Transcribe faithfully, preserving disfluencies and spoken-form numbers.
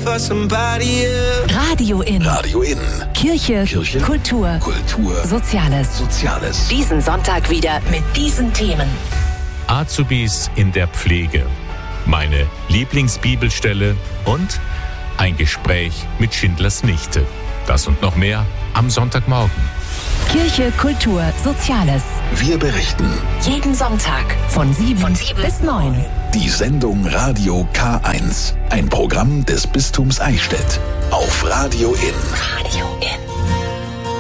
for somebody else. Radio in. Radio in. Kirche, Kirche, Kultur, Kultur, Soziales. Soziales. Diesen Sonntag wieder mit diesen Themen. Azubis in der Pflege, meine Lieblingsbibelstelle und ein Gespräch mit Schindlers Nichte. Das und noch mehr am Sonntagmorgen. Kirche, Kultur, Soziales. Wir berichten. Jeden Sonntag von sieben, von sieben bis neun. Die Sendung Radio K eins. Ein Programm des Bistums Eichstätt. Auf Radio in. Radio in.